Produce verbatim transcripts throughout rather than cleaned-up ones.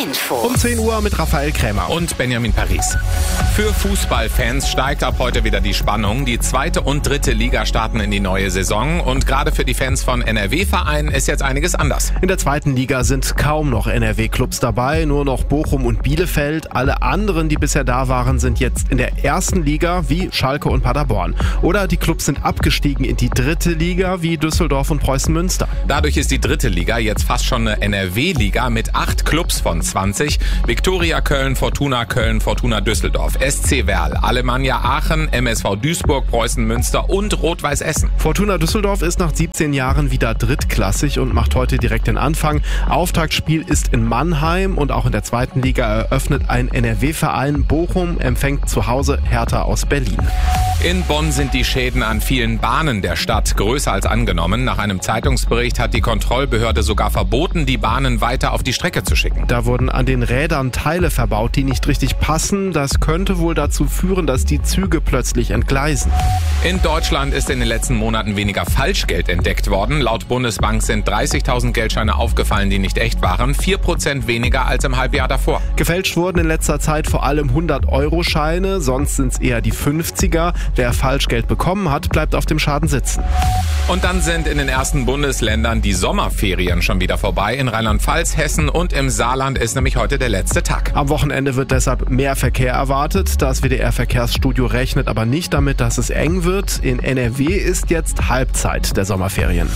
Info. Um zehn Uhr mit Raphael Krämer und Benjamin Paris. Für Fußballfans steigt ab heute wieder die Spannung. Die zweite und dritte Liga starten in die neue Saison und gerade für die Fans von N R W-Vereinen ist jetzt einiges anders. In der zweiten Liga sind kaum noch N R W-Clubs dabei, nur noch Bochum und Bielefeld. Alle anderen, die bisher da waren, sind jetzt in der ersten Liga wie Schalke und Paderborn. Oder die Clubs sind abgestiegen in die dritte Liga wie Düsseldorf und Preußen Münster. Dadurch ist die dritte Liga jetzt fast schon eine N R W-Liga mit acht Clubs von zwanzig. Viktoria Köln, Fortuna Köln, Fortuna Düsseldorf, S C Werl, Alemannia Aachen, M S V Duisburg, Preußen Münster und Rot-Weiß Essen. Fortuna Düsseldorf ist nach siebzehn Jahren wieder drittklassig und macht heute direkt den Anfang. Auftaktspiel ist in Mannheim und auch in der zweiten Liga eröffnet ein N R W-Verein. Bochum empfängt zu Hause Hertha aus Berlin. In Bonn sind die Schäden an vielen Bahnen der Stadt größer als angenommen. Nach einem Zeitungsbericht hat die Kontrollbehörde sogar verboten, die Bahnen weiter auf die Strecke zu schicken. Da wurden an den Rädern Teile verbaut, die nicht richtig passen. Das könnte wohl dazu führen, dass die Züge plötzlich entgleisen. In Deutschland ist in den letzten Monaten weniger Falschgeld entdeckt worden. Laut Bundesbank sind dreißigtausend Geldscheine aufgefallen, die nicht echt waren. vier Prozent weniger als im Halbjahr davor. Gefälscht wurden in letzter Zeit vor allem hundert-Euro-Scheine, sonst sind es eher die fünfziger. Wer Falschgeld bekommen hat, bleibt auf dem Schaden sitzen. Und dann sind in den ersten Bundesländern die Sommerferien schon wieder vorbei. In Rheinland-Pfalz, Hessen und im Saarland ist nämlich heute der letzte Tag. Am Wochenende wird deshalb mehr Verkehr erwartet. Das W D R-Verkehrsstudio rechnet aber nicht damit, dass es eng wird. In N R W ist jetzt Halbzeit der Sommerferien.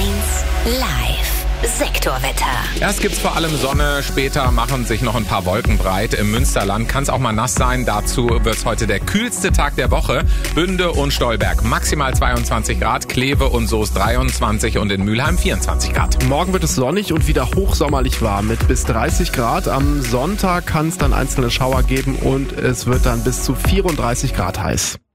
eins live. Sektorwetter. Erst gibt's vor allem Sonne, später machen sich noch ein paar Wolken breit. Im Münsterland kann es auch mal nass sein. Dazu wird's heute der kühlste Tag der Woche. Bünde und Stolberg maximal zweiundzwanzig Grad, Kleve und Soest dreiundzwanzig und in Mülheim vierundzwanzig Grad. Morgen wird es sonnig und wieder hochsommerlich warm mit bis dreißig Grad. Am Sonntag kann es dann einzelne Schauer geben und es wird dann bis zu vierunddreißig Grad heiß.